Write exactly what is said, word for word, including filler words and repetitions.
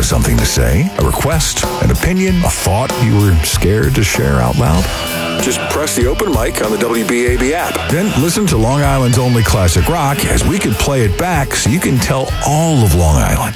something to say, a request, an opinion, a thought you were scared to share out loud? Just press the open mic on the W B A B app. Then listen to Long Island's only classic rock as we can play it back so you can tell all of Long Island